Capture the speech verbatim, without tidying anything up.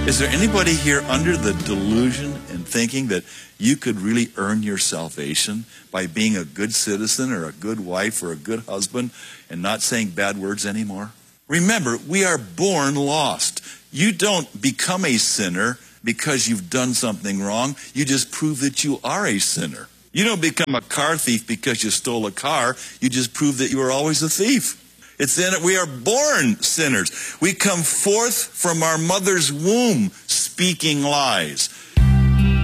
Is there anybody here under the delusion and thinking that you could really earn your salvation by being a good citizen or a good wife or a good husband and not saying bad words anymore? Remember, we are born lost. You don't become a sinner because you've done something wrong. You just prove that you are a sinner. You don't become a car thief because you stole a car. You just prove that you were always a thief. It's in it. We are born sinners. We come forth from our mother's womb speaking lies.